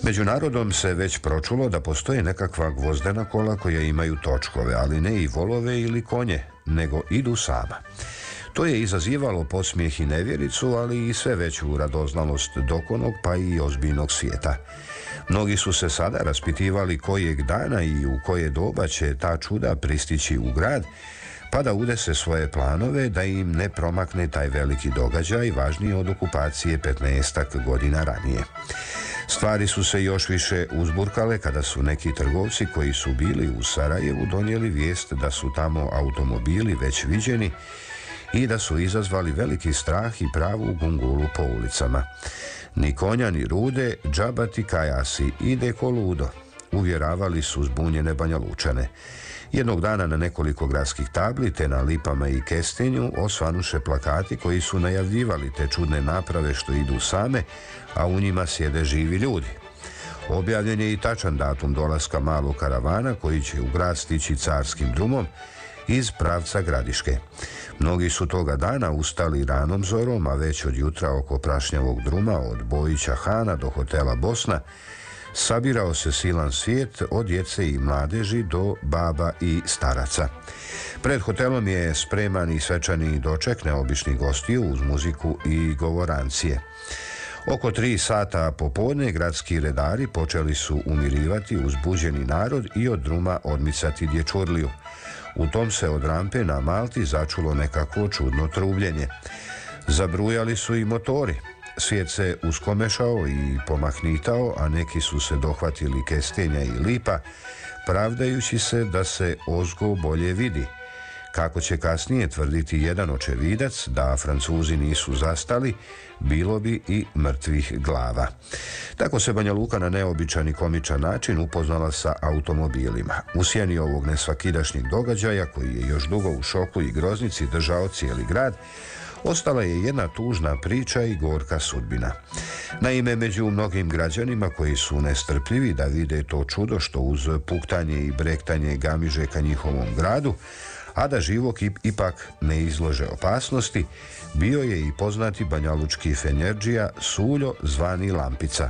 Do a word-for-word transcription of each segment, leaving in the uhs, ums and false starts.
Među narodom se već pročulo da postoje nekakva gvozdena kola koja imaju točkove, ali ne i volove ili konje, nego idu sama. To je izazivalo podsmijeh i nevjericu, ali i sve veću radoznalost dokonog pa i ozbiljnog svijeta. Mnogi su se sada raspitivali kojeg dana i u koje doba će ta čuda pristići u grad, pa da udese svoje planove da im ne promakne taj veliki događaj, važniji od okupacije petnaestak godina ranije. Stvari su se još više uzburkale kada su neki trgovci koji su bili u Sarajevu donijeli vijest da su tamo automobili već viđeni i da su izazvali veliki strah i pravu gungulu po ulicama. Ni konja ni rude, džaba ti kajasi, ide ko ludo, uvjeravali su zbunjene Banjalučane. Jednog dana na nekoliko gradskih tabli te na lipama i kestenju osvanuše plakati koji su najavljivali te čudne naprave što idu same, a u njima sjede živi ljudi. Objavljen je i tačan datum dolaska malog karavana koji će u grad stići carskim drumom iz pravca Gradiške. Mnogi su toga dana ustali ranom zorom, a već od jutra oko prašnjavog druma od Bojića Hana do hotela Bosna sabirao se silan svijet od djece i mladeži do baba i staraca. Pred hotelom je spreman i svečani doček neobičnih gostiju uz muziku i govorancije. Oko tri sata popodne gradski redari počeli su umirivati uzbuđeni narod i od druma odmicati dječurliju. U tom se od rampe na Malti začulo nekako čudno trubljenje. Zabrujali su i motori. Svijet se uskomešao i pomahnitao, a neki su se dohvatili kestenja i lipa, pravdajući se da se ozgo bolje vidi. Kako će kasnije tvrditi jedan očevidac da Francuzi nisu zastali, bilo bi i mrtvih glava. Tako se Banja Luka na neobičan i komičan način upoznala sa automobilima. U sjeni ovog nesvakidašnjeg događaja, koji je još dugo u šoku i groznici držao cijeli grad, ostala je jedna tužna priča i gorka sudbina. Naime, među mnogim građanima koji su nestrpljivi da vide to čudo što uz puktanje i brektanje gamiže ka njihovom gradu, a da živog ipak ne izlože opasnosti, bio je i poznati banjalučki fenjerdžija Suljo zvani Lampica.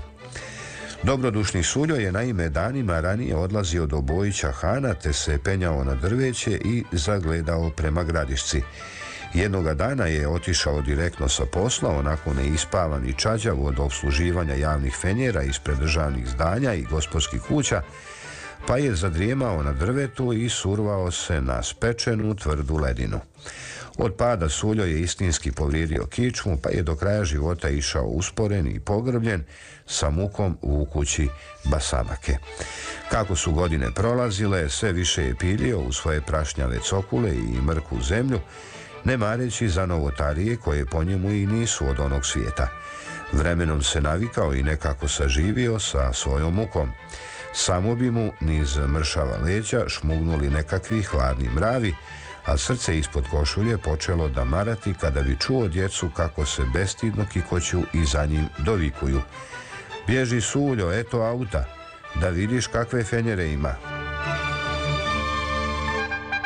Dobrodušni Suljo je naime danima ranije odlazio do Bojića Hana te se penjao na drveće i zagledao prema Gradišci. Jednoga dana je otišao direktno sa posla, onako neispavan i čađav od obsluživanja javnih fenjera ispred državnih zdanja i gospodskih kuća, pa je zadrijemao na drvetu i survao se na spečenu tvrdu ledinu. Od pada Suljo je istinski povrijedio kičmu, pa je do kraja života išao usporen i pogrbljen, sa mukom vukući basamake. Kako su godine prolazile, sve više je pilio u svoje prašnjave cokule i mrku zemlju, ne mareći za novotarije koje po njemu i nisu od onog svijeta. Vremenom se navikao i nekako saživio sa svojom mukom. Samo bi mu niz mršava leđa šmugnuli nekakvi hladni mravi, a srce ispod košulje počelo da marati kada bi čuo djecu kako se bestidno kikoću i za njim dovikuju. Bježi Suljo, eto auta, da vidiš kakve fenjere ima.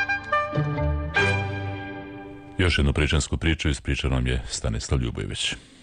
Još jednu pričansku priču ispričao nam je Stanislav Ljubojević.